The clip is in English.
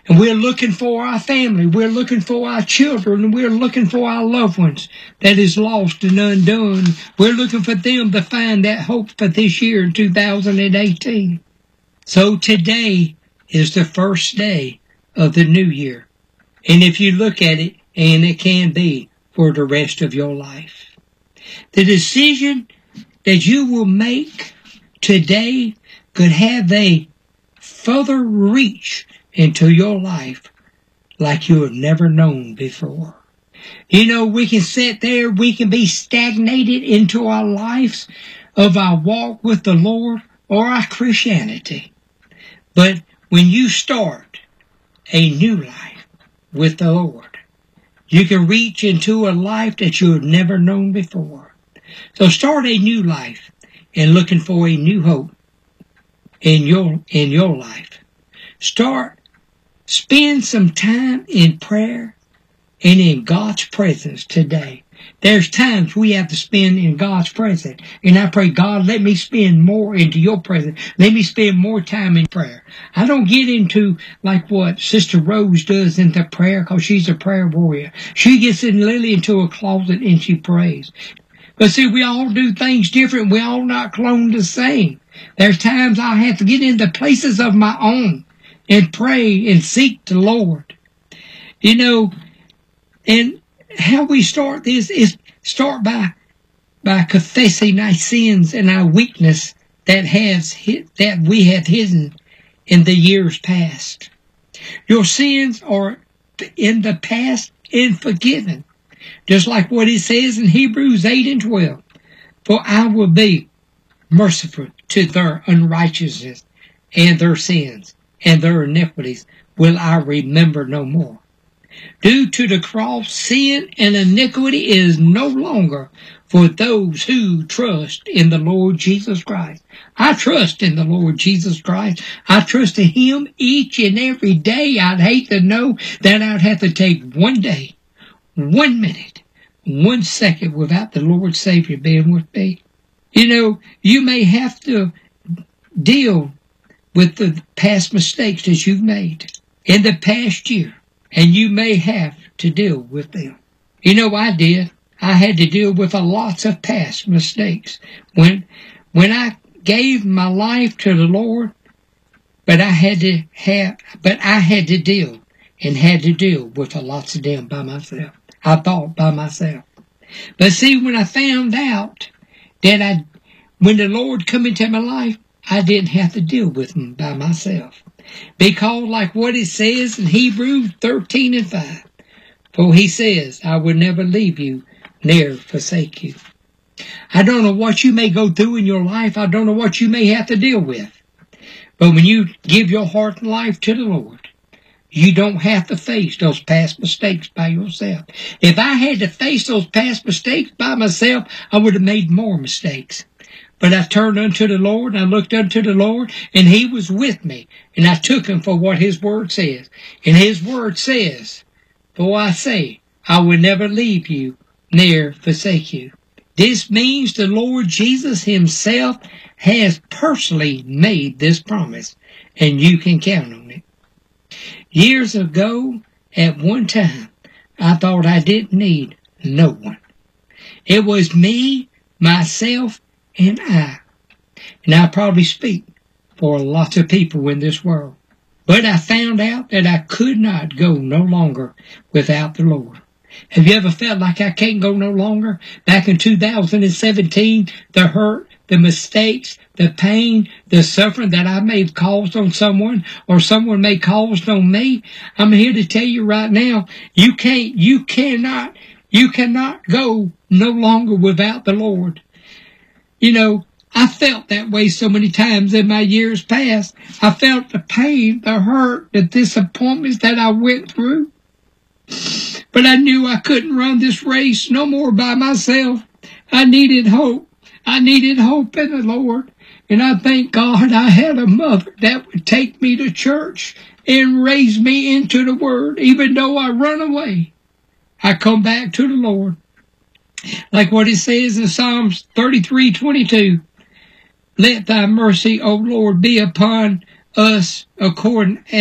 And we're looking for our family. We're looking for our children. And we're looking for our loved ones that is lost and undone. We're looking for them to find that hope for this year in 2018. So today is the first day of the new year. And if you look at it, and it can be for the rest of your life. The decision that you will make today could have a further reach into your life like you have never known before. You know, we can sit there, we can be stagnated into our lives of our walk with the Lord or our Christianity. But when you start a new life with the Lord, you can reach into a life that you have never known before. So start a new life and looking for a new hope in your life. Spend some time in prayer and in God's presence today. There's times we have to spend in God's presence. And I pray, God, let me spend more into your presence. Let me spend more time in prayer. I don't get into like what Sister Rose does into prayer because she's a prayer warrior. She gets literally into a closet and she prays. But see, we all do things different. We all not cloned the same. There's times I have to get into places of my own and pray and seek the Lord. You know, and how we start this is start by confessing our sins and our weakness that we have hidden in the years past. Your sins are in the past and forgiven. Just like what it says in Hebrews 8 and 12. For I will be merciful to their unrighteousness and their sins and their iniquities will I remember no more. Due to the cross, sin and iniquity is no longer for those who trust in the Lord Jesus Christ. I trust in the Lord Jesus Christ. I trust in Him each and every day. I'd hate to know that I'd have to take 1 day, 1 minute, 1 second without the Lord Savior being with me. You know, you may have to deal with the past mistakes that you've made in the past year. And you may have to deal with them. You know, I did. I had to deal with lots of past mistakes. When I gave my life to the Lord, but I had to deal with lots of them by myself. I thought by myself. But see, when I found out that when the Lord come into my life, I didn't have to deal with them by myself. Because like what it says in Hebrews 13 and 5, for He says, I will never leave you, nor forsake you. I don't know what you may go through in your life. I don't know what you may have to deal with. But when you give your heart and life to the Lord, you don't have to face those past mistakes by yourself. If I had to face those past mistakes by myself, I would have made more mistakes. But I turned unto the Lord, and I looked unto the Lord, and He was with me. And I took Him for what His Word says. And His Word says, for I say, I will never leave you, nor forsake you. This means the Lord Jesus Himself has personally made this promise, and you can count on it. Years ago, at one time, I thought I didn't need no one. It was me, myself, and I. And I probably speak for lots of people in this world. But I found out that I could not go no longer without the Lord. Have you ever felt like I can't go no longer? Back in 2017, the hurt, the mistakes, the pain, the suffering that I may have caused on someone or someone may caused on me. I'm here to tell you right now, you cannot go no longer without the Lord. You know, I felt that way so many times in my years past. I felt the pain, the hurt, the disappointments that I went through. But I knew I couldn't run this race no more by myself. I needed hope. I needed hope in the Lord. And I thank God I had a mother that would take me to church and raise me into the Word. Even though I run away, I come back to the Lord. Like what it says in Psalms 33:22. Let thy mercy, O Lord, be upon us according